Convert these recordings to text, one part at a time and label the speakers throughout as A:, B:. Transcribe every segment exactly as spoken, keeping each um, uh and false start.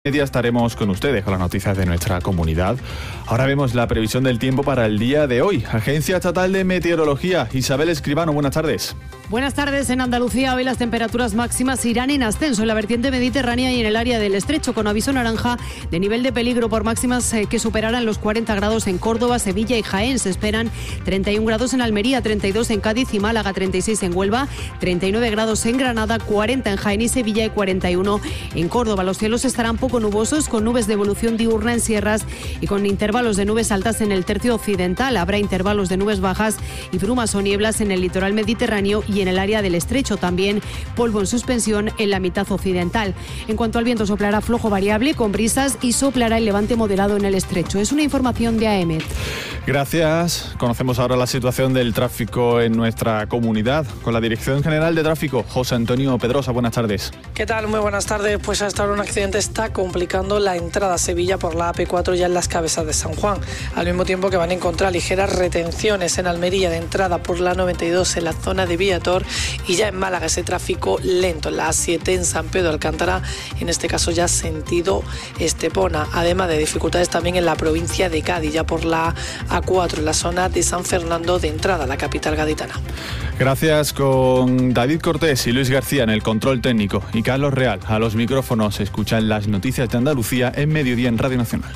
A: Media estaremos con ustedes con las noticias de nuestra comunidad. Ahora vemos la previsión del tiempo para el día de hoy. Agencia Estatal de Meteorología, Isabel Escribano, buenas tardes.
B: Buenas tardes. En Andalucía hoy las temperaturas máximas irán en ascenso en la vertiente mediterránea y en el área del Estrecho, con aviso naranja de nivel de peligro por máximas eh, que superarán los cuarenta grados en Córdoba, Sevilla y Jaén. Se esperan treinta y un grados en Almería, treinta y dos en Cádiz y Málaga, treinta y seis en Huelva, treinta y nueve grados en Granada, cuarenta en Jaén y Sevilla y cuarenta y uno en Córdoba. Los cielos estarán poco nubosos, con nubes de evolución diurna en sierras y con intervalos de nubes altas en el tercio occidental. Habrá intervalos de nubes bajas y brumas o nieblas en el litoral mediterráneo y en el área del Estrecho. También polvo en suspensión en la mitad occidental. En cuanto al viento, soplará flojo variable con brisas y soplará el levante moderado en el Estrecho. Es una información de A E M E T.
A: Gracias. Conocemos ahora la situación del tráfico en nuestra comunidad con la Dirección General de Tráfico. José Antonio Pedrosa, buenas tardes.
C: ¿Qué tal? Muy buenas tardes. Pues hasta ahora un accidente está complicando la entrada a Sevilla por la A P cuatro ya en las Cabezas de San Juan. Al mismo tiempo que van a encontrar ligeras retenciones en Almería de entrada por la noventa y dos en la zona de Villator, y ya en Málaga ese tráfico lento en la A siete en San Pedro Alcántara, en este caso ya sentido Estepona. Además de dificultades también en la provincia de Cádiz, ya por la A cuatro en la zona de San Fernando de entrada a la capital gaditana.
A: Gracias, con David Cortés y Luis García en el control técnico y Carlos Real a los micrófonos. Escuchan las noticias de Andalucía en Mediodía en Radio Nacional.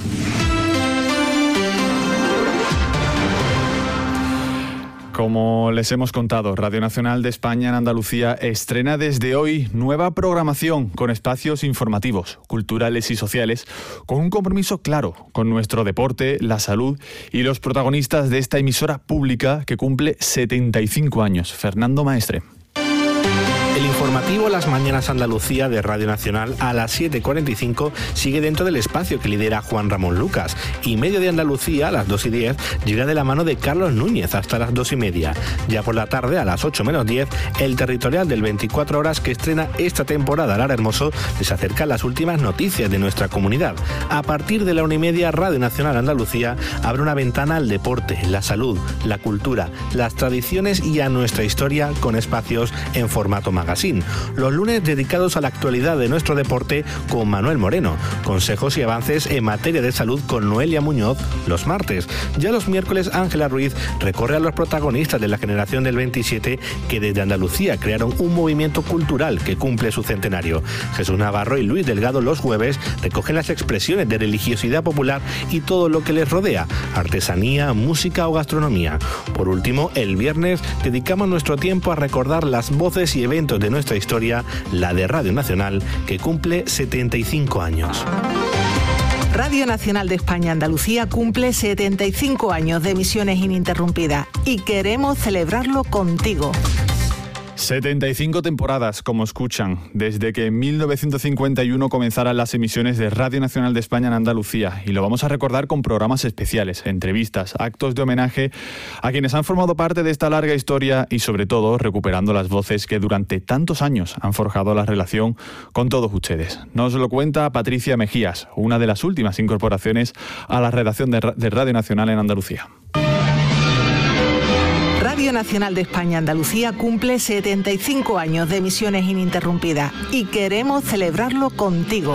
A: Como les hemos contado, Radio Nacional de España en Andalucía estrena desde hoy nueva programación con espacios informativos, culturales y sociales, con un compromiso claro con nuestro deporte, la salud y los protagonistas de esta emisora pública que cumple setenta y cinco años. Fernando Maestre.
D: El informativo Las Mañanas Andalucía de Radio Nacional a las siete cuarenta y cinco sigue dentro del espacio que lidera Juan Ramón Lucas, y Medio de Andalucía a las dos y diez llega de la mano de Carlos Núñez hasta las dos y media. Ya por la tarde a las ocho menos diez el territorial del veinticuatro horas que estrena esta temporada Lara Hermoso les acerca las últimas noticias de nuestra comunidad. A partir de la una y media Radio Nacional Andalucía abre una ventana al deporte, la salud, la cultura, las tradiciones y a nuestra historia con espacios en formato magazine. Los lunes dedicados a la actualidad de nuestro deporte con Manuel Moreno. Consejos y avances en materia de salud con Noelia Muñoz los martes. Ya los miércoles Ángela Ruiz recorre a los protagonistas de la generación del veintisiete que desde Andalucía crearon un movimiento cultural que cumple su centenario. Jesús Navarro y Luis Delgado los jueves recogen las expresiones de religiosidad popular y todo lo que les rodea, artesanía, música o gastronomía. Por último, el viernes dedicamos nuestro tiempo a recordar las voces y eventos de nuestra historia, la de Radio Nacional, que cumple setenta y cinco años.
E: Radio Nacional de España Andalucía cumple setenta y cinco años de emisiones ininterrumpidas y queremos celebrarlo contigo.
A: setenta y cinco temporadas, como escuchan, desde que en mil novecientos cincuenta y uno comenzaran las emisiones de Radio Nacional de España en Andalucía, y lo vamos a recordar con programas especiales, entrevistas, actos de homenaje a quienes han formado parte de esta larga historia y sobre todo recuperando las voces que durante tantos años han forjado la relación con todos ustedes. Nos lo cuenta Patricia Mejías, una de las últimas incorporaciones a la redacción de Radio Nacional en Andalucía.
E: Radio Nacional de España Andalucía cumple setenta y cinco años de emisiones ininterrumpidas y queremos celebrarlo contigo.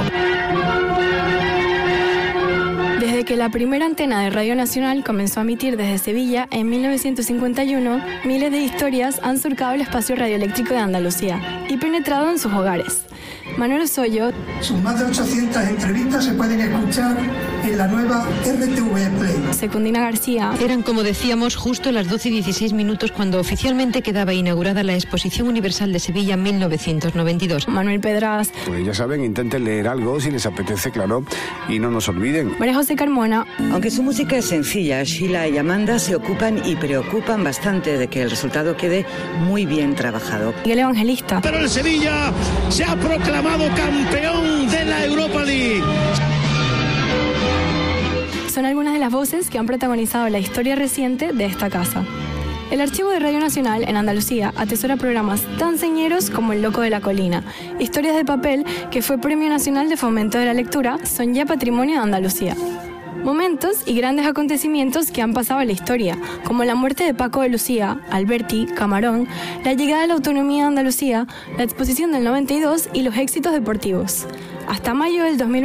F: Desde que la primera antena de Radio Nacional comenzó a emitir desde Sevilla en mil novecientos cincuenta y uno, miles de historias han surcado el espacio radioeléctrico de Andalucía y penetrado en sus hogares. Manuel Osoyo.
G: Sus más de ochocientas entrevistas se pueden escuchar en la nueva R T V Play.
F: Secundina García.
H: Eran, como decíamos, justo las doce y dieciséis minutos cuando oficialmente quedaba inaugurada la Exposición Universal de Sevilla en mil novecientos noventa y dos.
F: Manuel Pedraz.
I: Pues ya saben, intenten leer algo si les apetece, claro, y no nos olviden.
F: María José Carmona.
J: Aunque su música es sencilla, Sheila y Amanda se ocupan y preocupan bastante de que el resultado quede muy bien trabajado.
F: Y el Evangelista.
K: Pero el Sevilla se ha proclamado campeón de la Europa League.
F: Son algunas de las voces que han protagonizado la historia reciente de esta casa. El archivo de Radio Nacional en Andalucía atesora programas tan señeros como El Loco de la Colina. Historias de papel, que fue Premio Nacional de Fomento de la Lectura, son ya patrimonio de Andalucía. Momentos y grandes acontecimientos que han pasado en la historia, como la muerte de Paco de Lucía, Alberti, Camarón, la llegada de la autonomía de Andalucía, la exposición del noventa y dos y los éxitos deportivos. Hasta mayo del dos mil